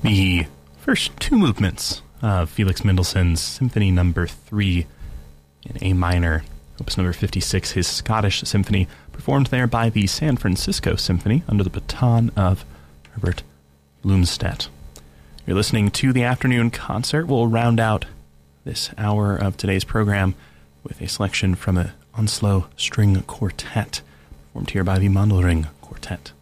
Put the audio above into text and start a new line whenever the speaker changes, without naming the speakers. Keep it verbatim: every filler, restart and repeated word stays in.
the first two movements of Felix Mendelssohn's Symphony Number Three in A minor, Opus Number fifty-six, his Scottish Symphony, performed there by the San Francisco Symphony under the baton of Herbert Blumstedt. You're listening to the Afternoon Concert. We'll round out this hour of today's program with a selection from an Onslow String Quartet, performed here by the Mandelring Quartet.